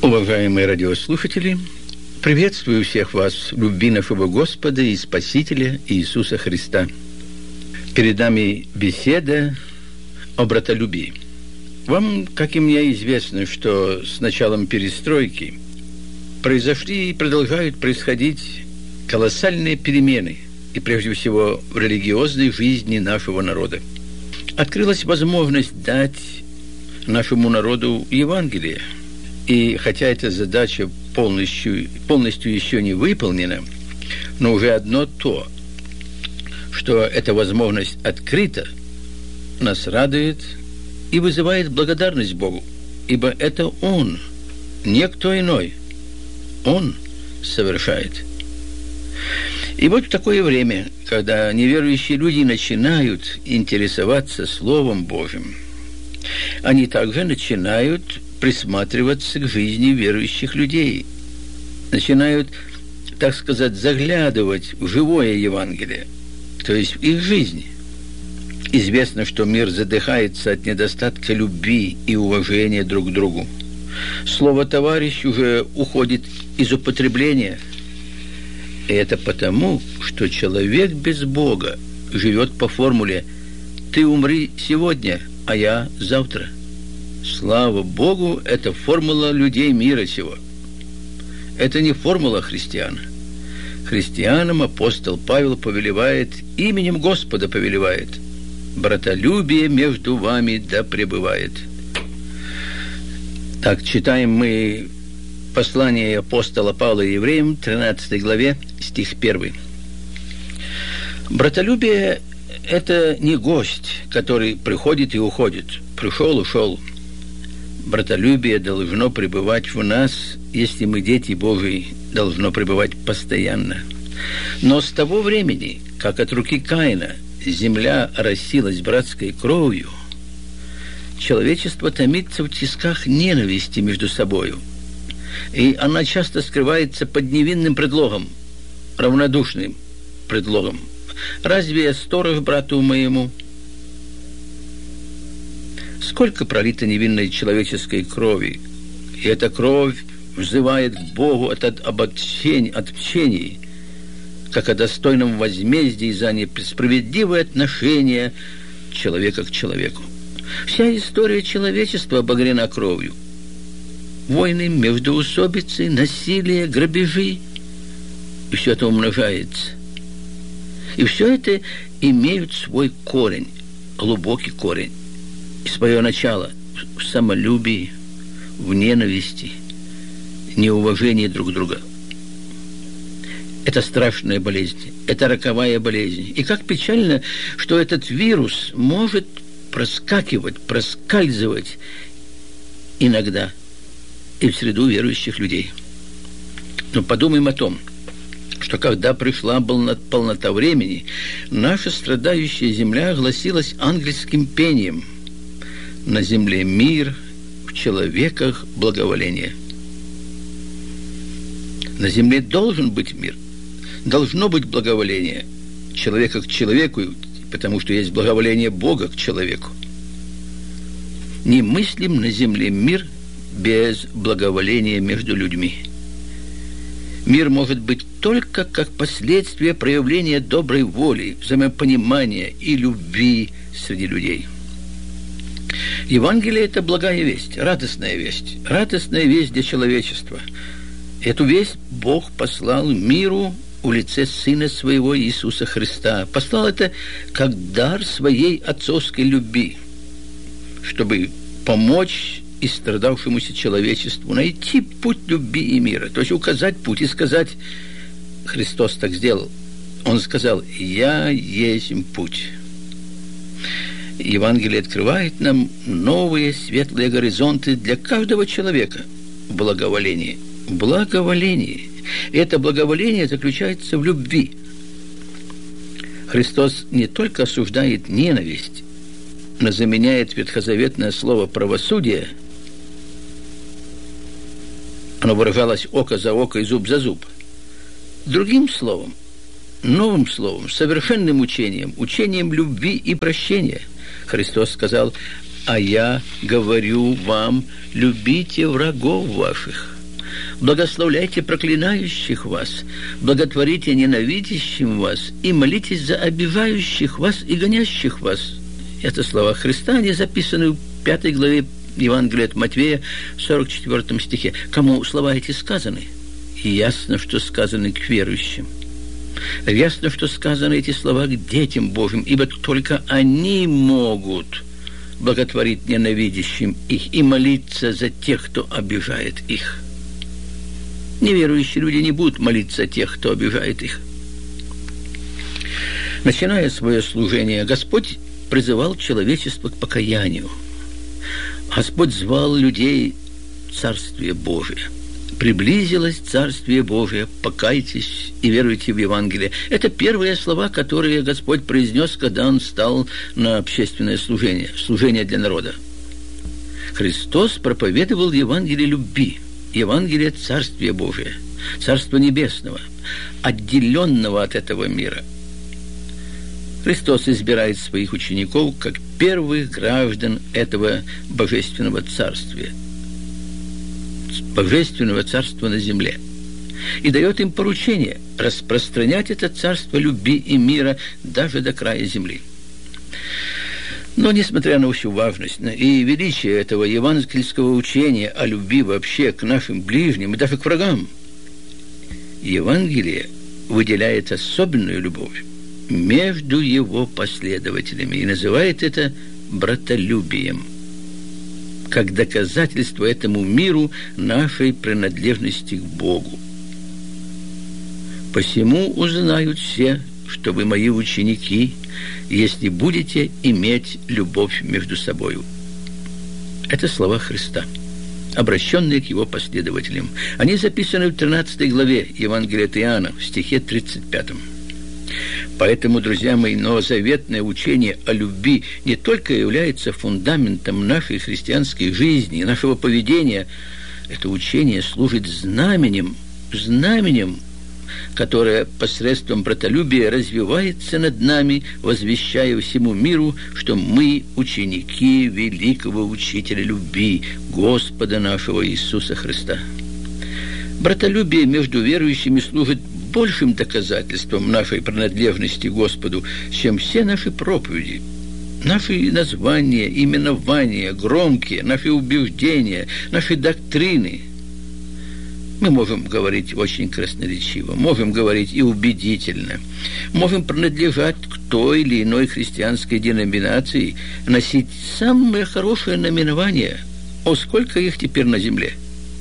Уважаемые радиослушатели, приветствую всех вас в любви нашего Господа и Спасителя Иисуса Христа. Перед нами беседа о братолюбии. Вам, как и мне, известно, что с началом перестройки произошли и продолжают происходить колоссальные перемены, и прежде всего в религиозной жизни нашего народа. Открылась возможность дать нашему народу Евангелие. И хотя эта задача полностью еще не выполнена, но уже одно то, что эта возможность открыта, нас радует и вызывает благодарность Богу, ибо это Он, не кто иной, Он совершает. И вот в такое время, когда неверующие люди начинают интересоваться Словом Божьим, они также начинают присматриваться к жизни верующих людей, начинают, так сказать, заглядывать в живое Евангелие, то есть в их жизнь. Известно, что мир задыхается от недостатка любви и уважения друг к другу. Слово «товарищ» уже уходит из употребления. И это потому, что человек без Бога живет по формуле «ты умри сегодня, а я завтра». Слава Богу, это формула людей мира сего. Это не формула христиан. Христианам апостол Павел повелевает, именем Господа повелевает: братолюбие между вами да пребывает. Так, читаем мы послание апостола Павла евреям, 13 главе, стих 1. Братолюбие – это не гость, который приходит и уходит. Пришел, ушел. Братолюбие должно пребывать в нас, если мы дети Божии, должно пребывать постоянно. Но с того времени, как от руки Каина земля оросилась братской кровью, человечество томится в тисках ненависти между собою, и она часто скрывается под невинным предлогом, равнодушным предлогом. «Разве я сторож брату моему?» Сколько пролито невинной человеческой крови, и эта кровь взывает к Богу об отмщении, как о достойном возмездии за несправедливое отношение человека к человеку. Вся история человечества обогрена кровью. Войны, междоусобицы, насилие, грабежи. И все это умножается. И все это имеют свой корень, глубокий корень. И свое начало в самолюбии, в ненависти, неуважении друг друга. Это страшная болезнь, это роковая болезнь. И как печально, что этот вирус может проскальзывать иногда и в среду верующих людей. Но подумаем о том, что когда пришла полнота времени, наша страдающая земля огласилась ангельским пением: на земле мир, в человеках благоволение. На земле должен быть мир, должно быть благоволение человека к человеку, потому что есть благоволение Бога к человеку. Не мыслим на земле мир без благоволения между людьми. Мир может быть только как последствие проявления доброй воли, взаимопонимания и любви среди людей. Евангелие – это благая весть, радостная весть для человечества. Эту весть Бог послал миру в лице Сына Своего Иисуса Христа. Послал это как дар Своей отцовской любви, чтобы помочь истрадавшемуся человечеству найти путь любви и мира, то есть указать путь и сказать: Христос так сделал. Он сказал: «Я есть путь». Евангелие открывает нам новые светлые горизонты для каждого человека в благоволении. Это благоволение заключается в любви. Христос не только осуждает ненависть, но заменяет ветхозаветное слово «правосудие». Оно выражалось око за око и зуб за зуб. Другим словом, новым словом, совершенным учением любви и прощения. Христос сказал: «А я говорю вам, любите врагов ваших». Благословляйте проклинающих вас, благотворите ненавидящим вас и молитесь за обижающих вас и гонящих вас». Это слова Христа, они записаны в 5 главе Евангелия от Матвея, в 44 стихе. Кому слова эти сказаны? И ясно, что сказаны к верующим. Ясно, что сказаны эти слова к детям Божьим, ибо только они могут благотворить ненавидящим их и молиться за тех, кто обижает их. Неверующие люди не будут молиться о тех, кто обижает их. Начиная свое служение, Господь призывал человечество к покаянию. Господь звал людей в Царствие Божие. Приблизилось Царствие Божие, покайтесь и веруйте в Евангелие. Это первые слова, которые Господь произнес, когда Он стал на общественное служение для народа. Христос проповедовал Евангелие любви, Евангелие Царствия Божия, Царства Небесного, отделенного от этого мира. Христос избирает своих учеников как первых граждан этого божественного царствия, божественного царства на земле, и дает им поручение распространять это царство любви и мира даже до края земли. Но, несмотря на всю важность и величие этого евангельского учения о любви вообще к нашим ближним и даже к врагам, Евангелие выделяет особенную любовь между его последователями и называет это братолюбием, как доказательство этому миру нашей принадлежности к Богу. «Посему узнают все, что вы мои ученики, если будете иметь любовь между собою». Это слова Христа, обращенные к его последователям. Они записаны в 13 главе Евангелия от Иоанна, в стихе 35. Поэтому, друзья мои, новозаветное учение о любви не только является фундаментом нашей христианской жизни, нашего поведения. Это учение служит знаменем, которое посредством братолюбия развивается над нами, возвещая всему миру, что мы ученики великого учителя любви, Господа нашего Иисуса Христа. Братолюбие между верующими служит большим доказательством нашей принадлежности Господу, чем все наши проповеди, наши названия, именования, громкие, наши убеждения, наши доктрины. Мы можем говорить очень красноречиво, можем говорить и убедительно, можем принадлежать к той или иной христианской деноминации, носить самое хорошее наименование. О, сколько их теперь на земле!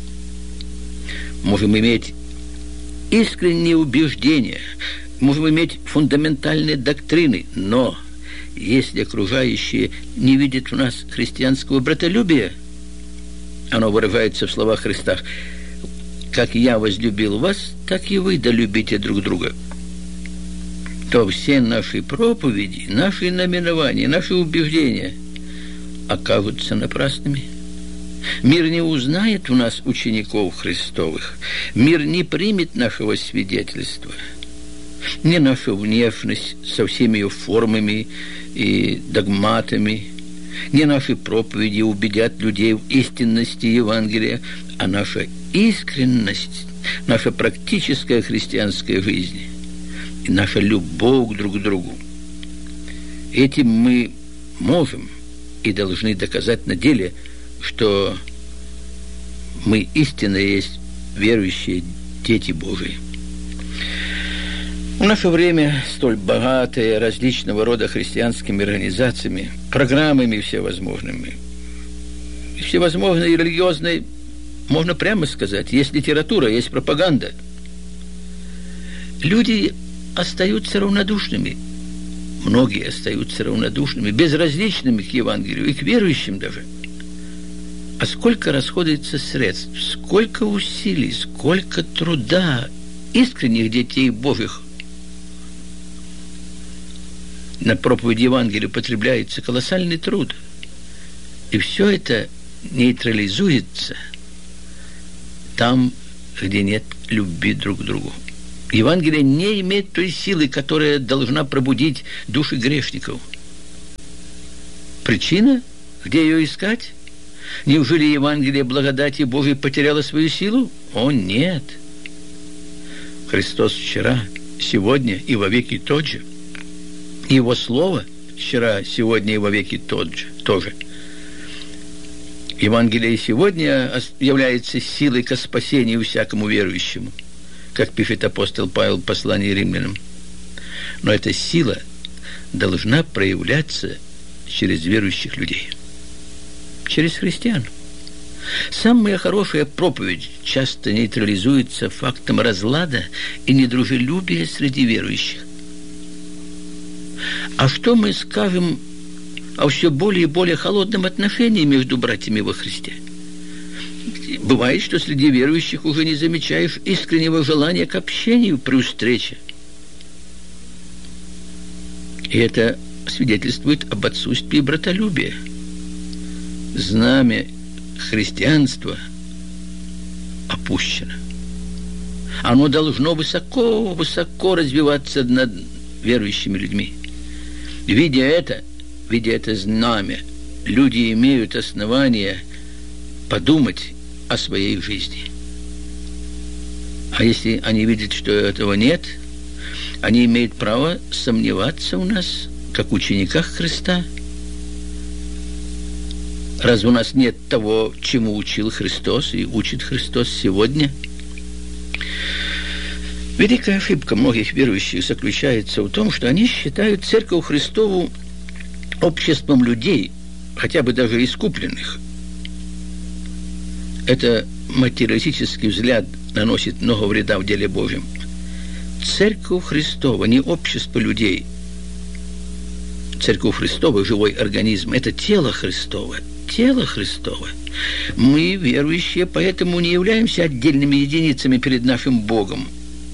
Можем иметь искренние убеждения, можем иметь фундаментальные доктрины, но если окружающие не видят в нас христианского братолюбия, оно выражается в словах Христа: «Как я возлюбил вас, так и вы долюбите друг друга», то все наши проповеди, наши наименования, наши убеждения окажутся напрасными. Мир не узнает в нас учеников Христовых. Мир не примет нашего свидетельства. Не нашу внешность со всеми ее формами и догматами, не наши проповеди убедят людей в истинности Евангелия, а наша искренность, наша практическая христианская жизнь и наша любовь друг к другу. Этим мы можем и должны доказать на деле, что мы истинно есть верующие дети Божии. В наше время, столь богатое различного рода христианскими организациями, программами всевозможными религиозной, можно прямо сказать, есть литература, есть пропаганда. Люди остаются равнодушными. Многие остаются равнодушными, безразличными к Евангелию и к верующим даже. А сколько расходуется средств, сколько усилий, сколько труда искренних детей Божьих. На проповедь Евангелия потребляется колоссальный труд. И все это нейтрализуется там, где нет любви друг к другу. Евангелие не имеет той силы, которая должна пробудить души грешников. Причина? Где ее искать? Неужели Евангелие благодати Божией потеряло свою силу? О, нет! Христос вчера, сегодня и во веки тот же. Его Слово вчера, сегодня и во веки тот же, тоже. Евангелие сегодня является силой ко спасению всякому верующему, как пишет апостол Павел в послании римлянам. Но эта сила должна проявляться через верующих людей, через христиан. Самая хорошая проповедь часто нейтрализуется фактом разлада и недружелюбия среди верующих. А что мы скажем о все более и более холодном отношении между братьями во Христе? Бывает, что среди верующих уже не замечаешь искреннего желания к общению при встрече. И это свидетельствует об отсутствии братолюбия. Знамя христианства опущено. Оно должно высоко развиваться над верующими людьми. Видя это знамя, люди имеют основания подумать о своей жизни. А если они видят, что этого нет, они имеют право сомневаться в нас, как учениках Христа. Разве у нас нет того, чему учил Христос и учит Христос сегодня? Великая ошибка многих верующих заключается в том, что они считают Церковь Христову обществом людей, хотя бы даже искупленных. Это материалистический взгляд наносит много вреда в деле Божьем. Церковь Христова не общество людей. Церковь Христова – живой организм. Это тело Христово. Тело Христово. Мы, верующие, поэтому не являемся отдельными единицами перед нашим Богом,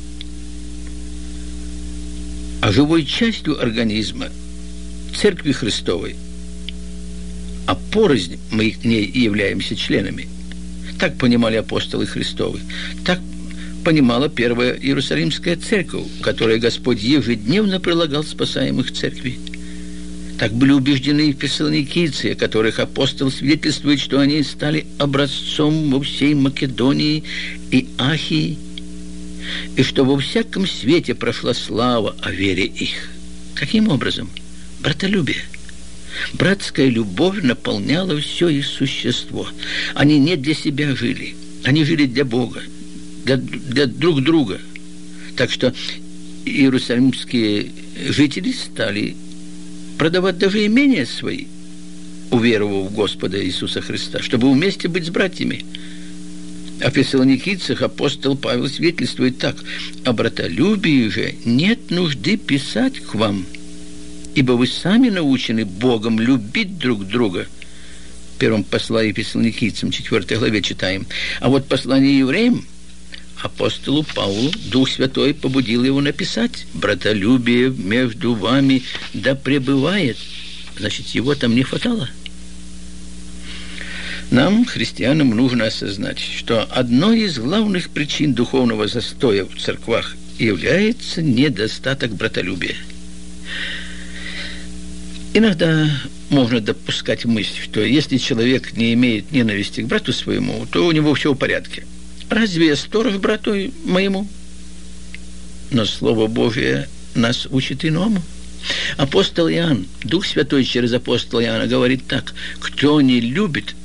а живой частью организма Церкви Христовой. А порознь мы к ней и являемся членами. Так понимали апостолы Христовы. Так понимала Первая Иерусалимская церковь, которой Господь ежедневно прилагал спасаемых церквей. Так были убеждены и фессалоникийцы, о которых апостол свидетельствует, что они стали образцом во всей Македонии и Ахии, и что во всяком свете прошла слава о вере их. Каким образом? Братолюбие. Братская любовь наполняла все их существо. Они не для себя жили, они жили для Бога, для друг друга. Так что иерусалимские жители стали продавать даже имения свои, уверовав в Господа Иисуса Христа, чтобы вместе быть с братьями. О фессалоникийцах апостол Павел свидетельствует так: «О братолюбии же нет нужды писать к вам, ибо вы сами научены Богом любить друг друга». В первом послании фессалоникийцам, 4 главе читаем. А вот послание евреям апостолу Павлу Дух Святой побудил его написать: «Братолюбие между вами да пребывает». Значит, его там не хватало. Нам, христианам, нужно осознать, что одной из главных причин духовного застоя в церквах является недостаток братолюбия. Иногда можно допускать мысль, что если человек не имеет ненависти к брату своему, то у него все в порядке. Разве я сторож брату моему? Но Слово Божие нас учит иному. Апостол Иоанн, Дух Святой через апостола Иоанна говорит так: кто не любит,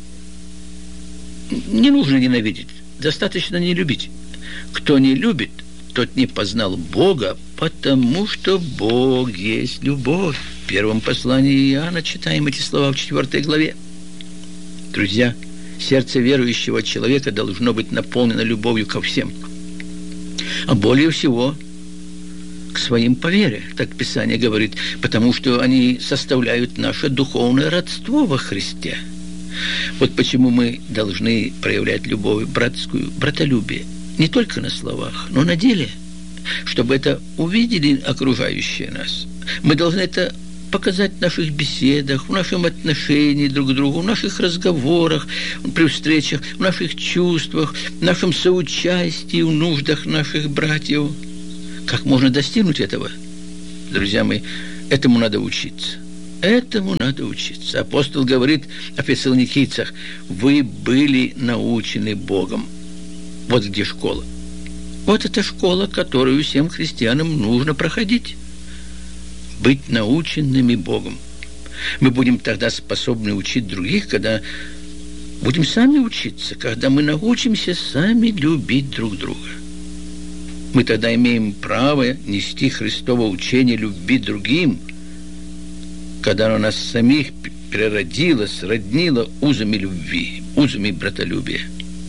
не нужно ненавидеть, достаточно не любить. Кто не любит, тот не познал Бога, потому что Бог есть любовь. В первом послании Иоанна читаем эти слова в 4 главе. Друзья, сердце верующего человека должно быть наполнено любовью ко всем, а более всего к своим по вере, так Писание говорит, потому что они составляют наше духовное родство во Христе. Вот почему мы должны проявлять любовь братскую, братолюбие, не только на словах, но на деле, чтобы это увидели окружающие нас. Мы должны это показать в наших беседах, в нашем отношении друг к другу, в наших разговорах, при встречах, в наших чувствах, в нашем соучастии в нуждах наших братьев. Как можно достигнуть этого? Друзья мои, этому надо учиться. Этому надо учиться. Апостол говорит о фессалоникийцах: вы были научены Богом. Вот где школа. Вот эта школа, которую всем христианам нужно проходить. Быть наученными Богом. Мы будем тогда способны учить других, когда будем сами учиться, когда мы научимся сами любить друг друга. Мы тогда имеем право нести Христово учение любви другим, когда оно нас самих переродило, сроднило узами любви, узами братолюбия.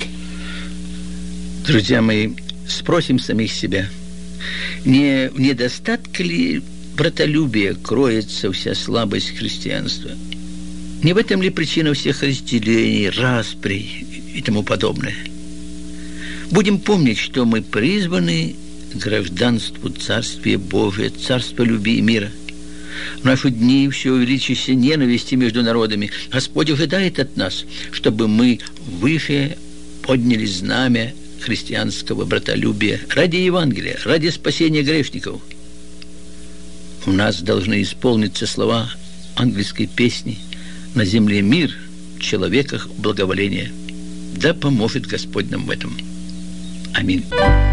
Друзья мои, спросим самих себя, не в недостатке ли братолюбия кроется вся слабость христианства? Не в этом ли причина всех разделений, расприй и тому подобное? Будем помнить, что мы призваны к гражданству Царствия Божия, Царства любви и мира. В наши дни все увеличивается ненависти между народами. Господь ожидает от нас, чтобы мы выше подняли знамя христианского братолюбия ради Евангелия, ради спасения грешников. У нас должны исполниться слова ангельской песни: «На земле мир, в человеках благоволение». Да поможет Господь нам в этом. Аминь.